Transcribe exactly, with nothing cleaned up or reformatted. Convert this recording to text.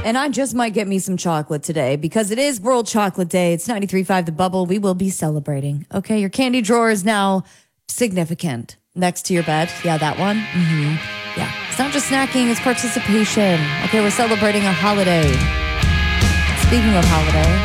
And I just might get me some chocolate today because it is World Chocolate Day. It's ninety-three point five The Bubble. We will be celebrating. Okay, your candy drawer is now significant next to your bed. Yeah, that one. Mm-hmm. Yeah, it's not just snacking, it's participation. Okay, we're celebrating a holiday. Speaking of holiday.